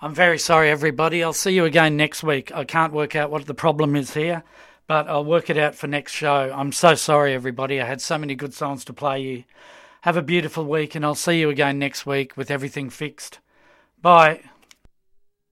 I'm very sorry, everybody. I'll see you again next week. I can't work out what the problem is here, but I'll work it out for next show. I'm so sorry, everybody. I had so many good songs to play you. Have a beautiful week, and I'll see you again next week with everything fixed. Bye.